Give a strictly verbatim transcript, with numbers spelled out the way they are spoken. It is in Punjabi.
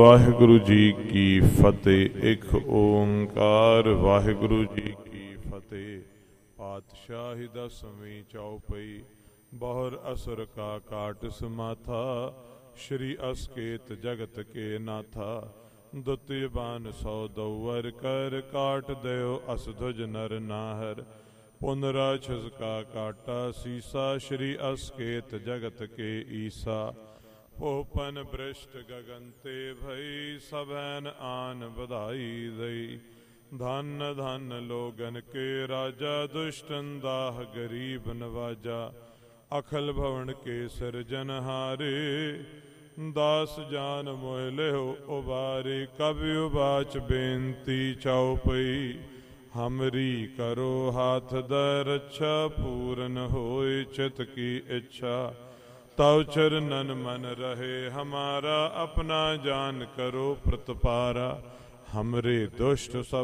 ਵਾਹਿਗੁਰੂ ਜੀ ਕੀ ਫਤਿਹ। ਇੱਕ ਓੰਕਾਰ ਵਾਹਿਗੁਰੂ ਜੀ ਕੀ ਫਤਿਹ। ਪਾਤਸ਼ਾਹੀ ਦਸਵੀਂ ਚੌਪਈ। ਬਹੁਰ ਅਸੁਰ ਕਾ ਕਾਟ ਸਮਾਥਾ, ਸ਼੍ਰੀ ਅਸਕੇਤ ਜਗਤ ਕੇ ਨਾਥਾ। ਦੁਤਿ ਬਾਨ ਸੌ ਦਊਰ ਕਰ, ਕਾਟ ਦਿਓ ਅਸਧੁਜ ਨਰ ਨਾਹਰ। ਪੁਨ ਰਾਛਸ ਕਾ ਕਾਟਾ ਸੀਸਾ, ਸ਼੍ਰੀ ਅਸਕੇਤ ਜਗਤ ਕੇ ਈਸਾ। ਭੋਪਨ ਬ੍ਰਿਸ਼ਟ ਗਗਨ ਤੇ ਭਈ, ਸਭੈਨ ਆਨ ਵਧਾਈ ਦਈ। ਧਨ ਧਨ ਲੋਗਨ ਕੇ ਰਾਜਾ, ਦੁਸ਼ਟਨ ਦਾਹ ਗਰੀਬ ਨਵਾਜਾ। ਅਖਲ ਭਵਨ ਕੇ ਸਿਰਜਨਹਾਰੇ, ਦਾਸ ਜਾਨ ਮੋਹ ਲਿਓ ਉਬਾਰੇ। ਕਬਿ ਉਬਾਚ ਬੇਨਤੀ ਚਉਪਈ, ਹਮਰੀ ਕਰੋ ਹਾਥ ਦਰ ਰੱਛਾ। ਪੂਰਨ ਹੋਏ ਚਿਤ ਕੀ ਇੱਛਾ, ਤਉ ਚਰਨਨ ਮਨ ਰਹੇ ਹਮਾਰਾ। ਆਪਣਾ ਜਾਨ ਕਰੋ ਪ੍ਰਤਪਾਰਾ, ਹਮਰੇ ਦੁਸ਼ਟ ਸਭ